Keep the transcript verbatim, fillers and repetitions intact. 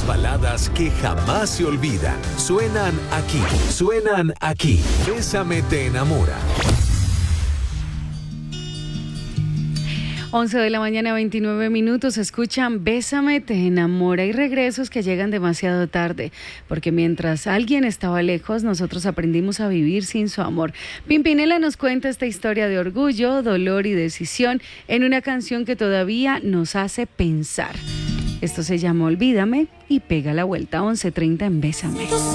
baladas que jamás se olvidan. Suenan aquí, suenan aquí. Bésame te enamora. once de la mañana, veintinueve minutos, escuchan Bésame te enamora y regresos que llegan demasiado tarde, porque mientras alguien estaba lejos, nosotros aprendimos a vivir sin su amor. Pimpinela nos cuenta esta historia de orgullo, dolor y decisión en una canción que todavía nos hace pensar. Esto se llama Olvídame y pega la vuelta, once treinta en Bésame.